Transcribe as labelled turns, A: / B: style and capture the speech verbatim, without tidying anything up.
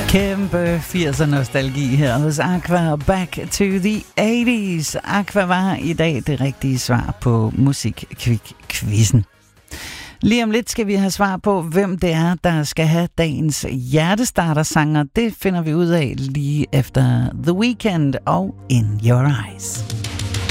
A: Kæmpe firser nostalgi her hos Aqua. Back to the eighties. Aqua var i dag det rigtige svar på Musikquizzen. Lige om lidt skal vi have svar på, hvem det er, der skal have dagens hjertestartersanger. Det finder vi ud af lige efter The Weeknd og In Your Eyes.